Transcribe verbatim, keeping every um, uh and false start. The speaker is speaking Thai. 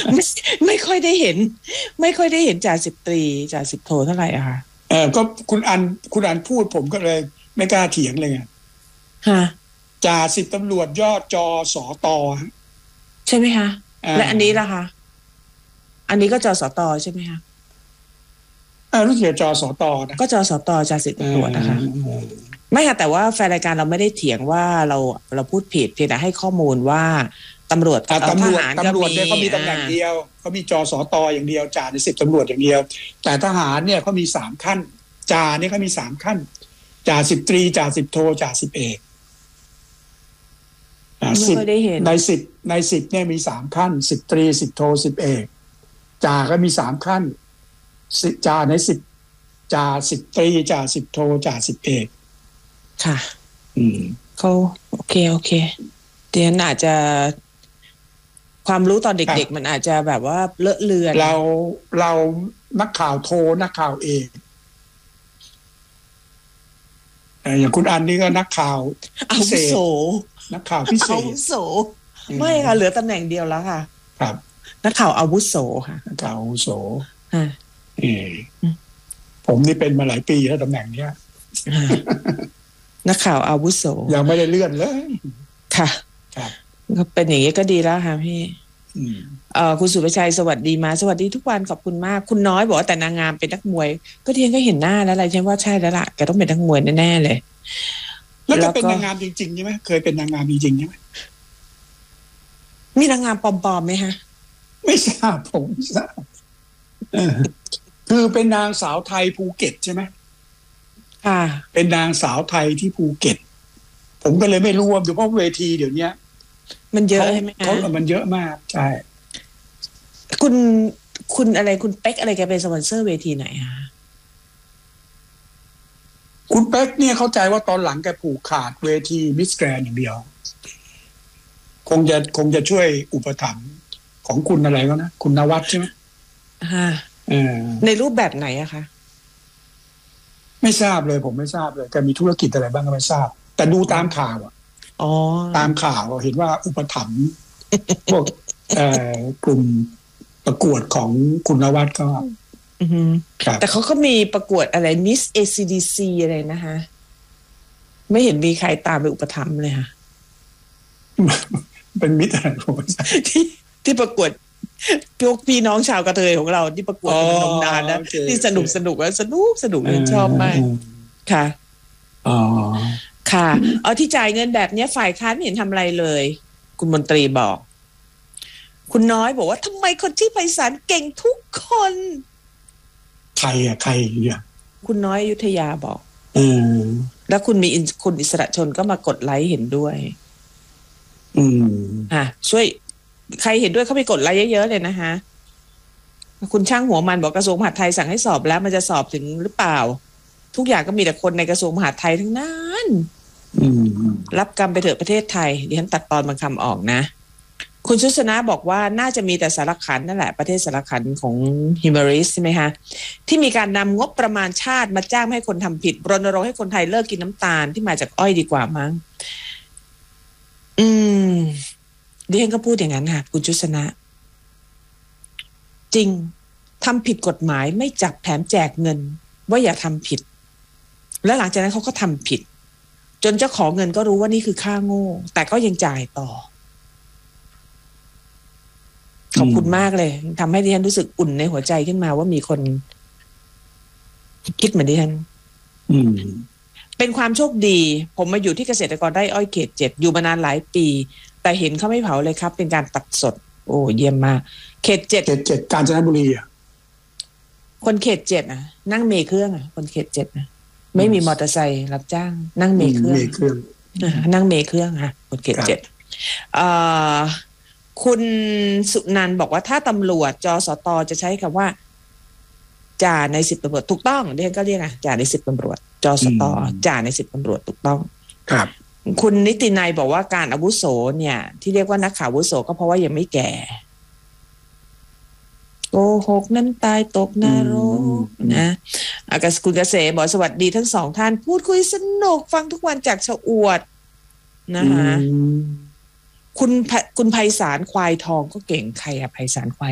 ไม่ไม่ค่อยได้เห็นไม่ค่อยได้เห็นจ่าสิบตรีจ่าสิบโทเท่าไหร่อะค่ะเออก็คุณอันคุณอันพูดผมก็เลยไม่กล้าเถียงเลยไงฮะจ่าสิบตำรวจยอดจอสอตอใช่ไหมคะและอันนี้ล่ะคะอันนี้ก็จสตใช่ไหมคะอ่ารู้สึกจอสอตอนะก็จสตจ่าสิบตำรวจนะคะไม่ค่ะแต่ว่าแฟนรายการเราไม่ได้เถียงว่าเราเราพูดผิดเพียงแต่ให้ข้อมูลว่าตำรวจตำรวจตำรวจเนี่ยเขามีตำแหน่งเดียวเขามีจสตอย่างเดียวจ่าในสิบตำรวจอย่างเดียวแต่ทหารเนี่ยเขามีสามขั้นจ่าเนี่ยเขามีสามขั้นจ่าสิบตรีจ่าสิบโทจ่าสิบเอกสิบในสิบในสิบเนี่ยมีสามขั้นสิบตรีสิบโทสิบเอกจ่าก็มีสามขั้นจ่าในสิบจ่าสิบตรีจ่าสิบโทจ่าสิบเอกค่ะอืมเขาโอเคโอเคเดี๋ยวอาจจะความรู้ตอนเด็กๆมันอาจจะแบบว่าเลอะเลือนเราเรานักข่าวโทนักข่าวเอกอย่างคุณอันนี่ก็นักข่าวอาวุโสนักข่าวพิเศษอาวุโสไม่ค่ะเหลือตำแหน่งเดียวแล้วค่ะครับนักข่าวอาวุโสค่ะนักข่าวอาวุโสอ่าเออผมนี่เป็นมาหลายปีแล้วตำแหน่งเนี้ยนักข่าวอาวุโสยังไม่ได้เลื่อนเลยค่ะครับก็เป็นอย่างนี้ก็ดีแล้วค่ะพี่เอ่อคุณสุภชัยสวัสดีมาสวัสดีทุกวันขอบคุณมากคุณน้อยบอกว่าแต่นางงามเป็นนักมวยก็เทียนก็เห็นหน้าแล้วอะไรใช่ว่าใช่แล้วล่ะแกต้องเป็นนักมวยแน่ๆเลยแล้วก็เป็นนางงามจริงๆใช่ไหมเคยเป็นนางงามจริงๆใช่ไหมมีนางงามปลอมๆไหมฮะไม่ทราบผมไม่ทราบคือเป็นนางสาวไทยภูเก็ตใช่ไหมค่ะเป็นนางสาวไทยที่ภูเก็ตผมก็เลยไม่รู้ว่าเพราะเวทีเดี๋ยวนี้มันเยอะใช่ไหมคะเขามันเยอะมากใช่คุณคุณอะไรคุณเป๊กอะไรแกเป็นสปอนเซอร์เวทีไหนคะคุณเป๊กเนี่ยเข้าใจว่าตอนหลังแกผูกขาดเวทีมิสแกรนด์อย่างเดียวคงจะคงจะช่วยอุปถัมภ์ของคุณอะไรก็นะคุณนวัดใช่ไหมฮะในรูปแบบไหนอะคะไม่ทราบเลยผมไม่ทราบเลยแกมีธุรกิจอะไรบ้างก็ไม่ทราบแต่ดูตามข่าวอะอ๋อตามข่าวเห็นว่าอุปถัมภ์พวกเอ่อกลุ่มประกวดของคุณนวัดก็แต่เขาก็มีประกวดอะไร Miss เอ ซี ดี ซี อะไรนะคะไม่เห็นมีใครตามไปอุปถัมภ์เลยค่ะเป็นมิตรอะไรผมที่ที่ประกวดพวกพี่น้องชาวกระเทยของเราที่ประกวดเป็นนมนานนะที่สนุกสนุกแล้วสนุกสนุกชอบมากค่ะอ๋อค่ะเอาที่จ่ายเงินแบบนี้ฝ่ายค้านไม่เห็นทำอะไรเลยคุณมนตรีบอกคุณน้อยบอกว่าทำไมคนที่ไพศาลเก่งทุกคนใครอะใครเนี่ยคุณน้อยอยุธยาบอกเออแล้วคุณมีคุณอิสระชนก็มากดไลค์เห็นด้วยอืมอ่ะช่วยใครเห็นด้วยเขาไปกดไลค์เยอะๆเลยนะคะคุณช่างหัวมันบอกกระทรวงมหาดไทยสั่งให้สอบแล้วมันจะสอบถึงหรือเปล่าทุกอย่างก็มีแต่คนในกระทรวงมหาดไทยทั้งนั้นรับกรรมไปเถอะประเทศไทยดิฉันตัดตอนบางคำออกนะคุณชุสนะบอกว่าน่าจะมีแต่สารขันนั่นแหละประเทศสารขันของฮิมาริสใช่ไหมคะที่มีการนำงบประมาณชาติมาจ้างให้คนทำผิดรณรงค์ให้คนไทยเลิกกินน้ำตาลที่มาจากอ้อยดีกว่ามั้งอืมดิฉันก็พูดอย่างนั้นค่ะคุณชุสนะจริงทำผิดกฎหมายไม่จับแถมแจกเงินว่าอย่าทำผิดแล้วหลังจากนั้นเขาก็ทำผิดจนเจ้าของเงินก็รู้ว่านี่คือค่าโง่แต่ก็ยังจ่ายต่อขอบคุณมากเลยทำให้ดิฉันรู้สึกอุ่นในหัวใจขึ้นมาว่ามีคนคิดเหมือนดิฉันเป็นความโชคดีผมมาอยู่ที่เกษตรกรไร่อ้อยเขตเจ็ดอยู่มานานหลายปีแต่เห็นเขาไม่เผาเลยครับเป็นการตัดสดโอ้เยี่ยมมากเขตเจ็ดเขตเจ็ดกาญจนบุรีอ่ะคนเขตเจ็ดนะนั่งเมล์เครื่องอ่ะคนเขตเจ็ดนะไม่มีมอเตอร์ไซค์รับจ้างนั่งเมล์เครื่องนั่งเมล์เครื่องค่ะคนเขตเจ็ดคุณสุนันท์บอกว่าถ้าตำรวจจสตจะใช้คำว่าจ่าในสิบตำรวจถูกต้องเรียกก็เรียกอ่ะจ่าในสิบตำรวจจสตจ่าในสิบตำรวจถูกต้องครับคุณนิตินัยบอกว่าการอาวุโสเนี่ยที่เรียกว่านักข่าวอาวุโสก็เพราะว่ายังไม่แก่โกหกนั้นตายตกนรกนะอากาศคุณเกษมบอกสวัสดีทั้งสองท่านพูดคุยสนุกฟังทุกวันจากชะอวดนะคะคุณคุณไพศาลควายทองก็เก่งใครอะไพศาลควาย